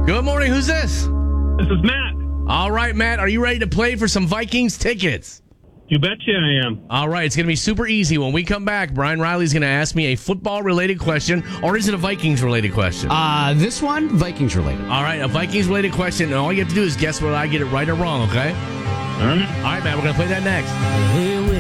Good morning. Who's this? This is Matt. All right, Matt. Are you ready to play for some Vikings tickets? You betcha I am. All right. It's going to be super easy. When we come back, Brian Riley's going to ask me a football-related question, or is it a Vikings-related question? This one, Vikings-related. All right, a Vikings-related question, and all you have to do is guess whether I get it right or wrong, okay? All right. All right, Matt. We're going to play that next. Hey,